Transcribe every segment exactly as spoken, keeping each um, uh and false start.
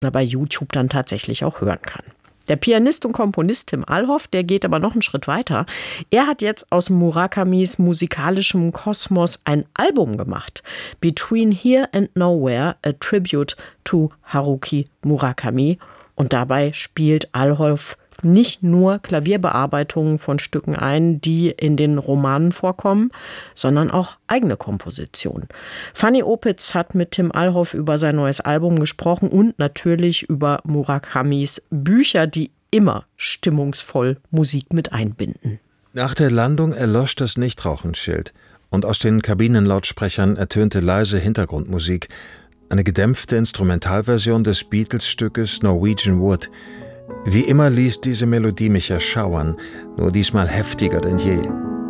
bei YouTube dann tatsächlich auch hören kann. Der Pianist und Komponist Tim Alhoff, der geht aber noch einen Schritt weiter. Er hat jetzt aus Murakamis musikalischem Kosmos ein Album gemacht. Between Here and Nowhere, a Tribute to Haruki Murakami. Und dabei spielt Alhoff nicht nur Klavierbearbeitungen von Stücken ein, die in den Romanen vorkommen, sondern auch eigene Kompositionen. Fanny Opitz hat mit Tim Alhoff über sein neues Album gesprochen und natürlich über Murakamis Bücher, die immer stimmungsvoll Musik mit einbinden. Nach der Landung erlosch das Nichtrauchenschild und aus den Kabinenlautsprechern ertönte leise Hintergrundmusik, eine gedämpfte Instrumentalversion des Beatles-Stückes Norwegian Wood. Wie immer ließ diese Melodie mich erschauern, nur diesmal heftiger denn je.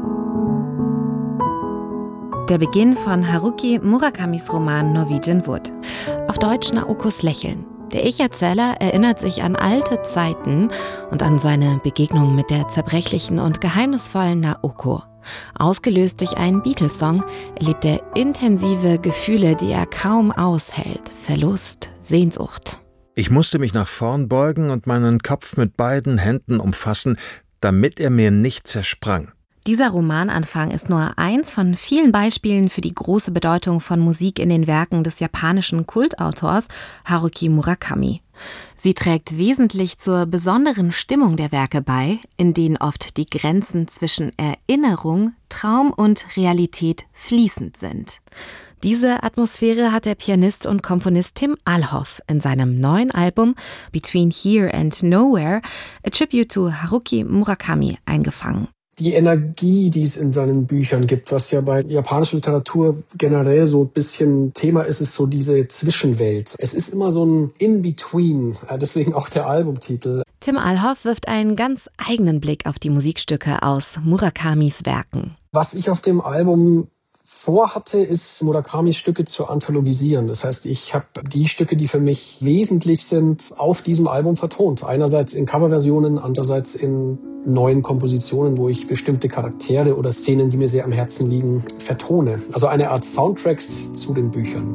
Der Beginn von Haruki Murakamis Roman Norwegian Wood. Auf Deutsch Naokos Lächeln. Der Ich-Erzähler erinnert sich an alte Zeiten und an seine Begegnung mit der zerbrechlichen und geheimnisvollen Naoko. Ausgelöst durch einen Beatles-Song erlebt er intensive Gefühle, die er kaum aushält. Verlust, Sehnsucht. Ich musste mich nach vorn beugen und meinen Kopf mit beiden Händen umfassen, damit er mir nicht zersprang. Dieser Romananfang ist nur eins von vielen Beispielen für die große Bedeutung von Musik in den Werken des japanischen Kultautors Haruki Murakami. Sie trägt wesentlich zur besonderen Stimmung der Werke bei, in denen oft die Grenzen zwischen Erinnerung, Traum und Realität fließend sind. Diese Atmosphäre hat der Pianist und Komponist Tim Alhoff in seinem neuen Album Between Here and Nowhere, a Tribute to Haruki Murakami, eingefangen. Die Energie, die es in seinen Büchern gibt, was ja bei japanischer Literatur generell so ein bisschen Thema ist, ist so diese Zwischenwelt. Es ist immer so ein In-Between, deswegen auch der Albumtitel. Tim Alhoff wirft einen ganz eigenen Blick auf die Musikstücke aus Murakamis Werken. Was ich auf dem Album vorhatte, ist Murakamis Stücke zu anthologisieren. Das heißt, ich habe die Stücke, die für mich wesentlich sind, auf diesem Album vertont. Einerseits in Coverversionen, andererseits in neuen Kompositionen, wo ich bestimmte Charaktere oder Szenen, die mir sehr am Herzen liegen, vertone. Also eine Art Soundtracks zu den Büchern.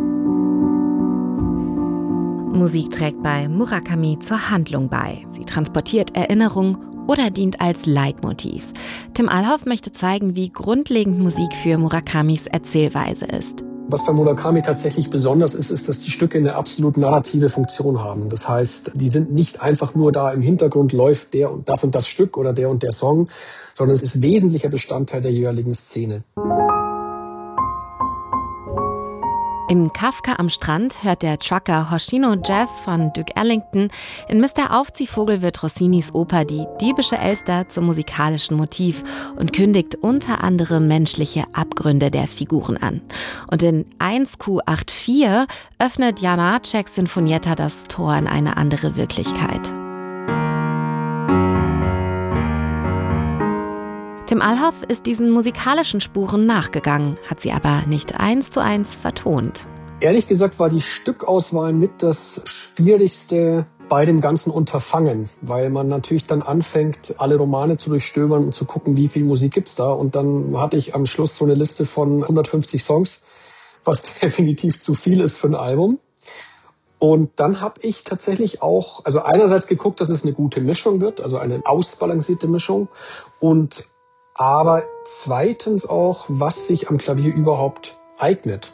Musik trägt bei Murakami zur Handlung bei. Sie transportiert Erinnerung oder dient als Leitmotiv. Tim Alhoff möchte zeigen, wie grundlegend Musik für Murakamis Erzählweise ist. Was bei Murakami tatsächlich besonders ist, ist, dass die Stücke eine absolut narrative Funktion haben. Das heißt, die sind nicht einfach nur da im Hintergrund läuft der und das und das Stück oder der und der Song, sondern es ist wesentlicher Bestandteil der jeweiligen Szene. In Kafka am Strand hört der Trucker Hoshino Jazz von Duke Ellington. In Mister Aufziehvogel wird Rossinis Oper Die diebische Elster zum musikalischen Motiv und kündigt unter anderem menschliche Abgründe der Figuren an. Und in eins Q vierundachtzig öffnet Janáček Sinfonietta das Tor in eine andere Wirklichkeit. Tim Alhoff ist diesen musikalischen Spuren nachgegangen, hat sie aber nicht eins zu eins vertont. Ehrlich gesagt war die Stückauswahl mit das Schwierigste bei dem ganzen Unterfangen, weil man natürlich dann anfängt, alle Romane zu durchstöbern und zu gucken, wie viel Musik gibt's da. Und dann hatte ich am Schluss so eine Liste von hundertfünfzig Songs, was definitiv zu viel ist für ein Album. Und dann habe ich tatsächlich auch, also einerseits geguckt, dass es eine gute Mischung wird, also eine ausbalancierte Mischung, und aber zweitens auch, was sich am Klavier überhaupt eignet.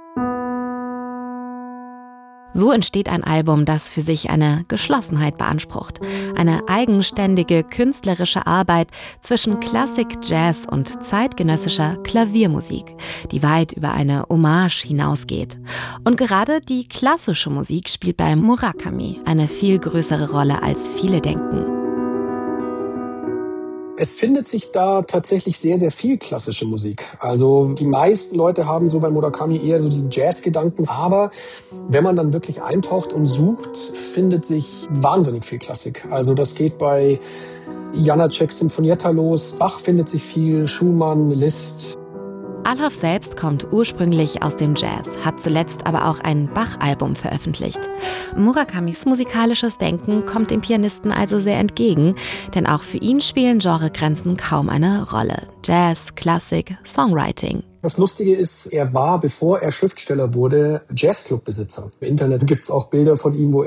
So entsteht ein Album, das für sich eine Geschlossenheit beansprucht. Eine eigenständige künstlerische Arbeit zwischen Klassik, Jazz und zeitgenössischer Klaviermusik, die weit über eine Hommage hinausgeht. Und gerade die klassische Musik spielt bei Murakami eine viel größere Rolle, als viele denken. Es findet sich da tatsächlich sehr, sehr viel klassische Musik. Also die meisten Leute haben so bei Murakami eher so diesen Jazz-Gedanken. Aber wenn man dann wirklich eintaucht und sucht, findet sich wahnsinnig viel Klassik. Also das geht bei Janáček Sinfonietta los. Bach findet sich viel, Schumann, Liszt. Alhoff selbst kommt ursprünglich aus dem Jazz, hat zuletzt aber auch ein Bach-Album veröffentlicht. Murakamis musikalisches Denken kommt dem Pianisten also sehr entgegen, denn auch für ihn spielen Genregrenzen kaum eine Rolle. Jazz, Klassik, Songwriting. Das Lustige ist, er war, bevor er Schriftsteller wurde, Jazzclub-Besitzer. Im Internet gibt es auch Bilder von ihm, wo